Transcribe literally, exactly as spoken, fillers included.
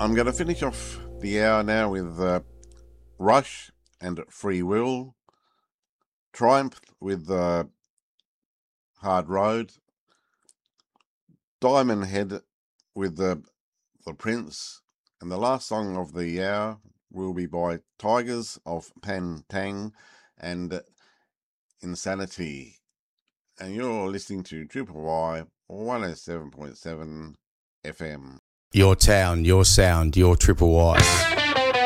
I'm going to finish off the hour now with uh, Rush and Free Will, Triumph with uh, Hard Road, Diamond Head with the, the Prince, and the last song of the hour will be by Tigers of Pan Tang and Insanity. And you're listening to Triple Y one oh seven point seven F M. Your town, your sound, your Triple Y.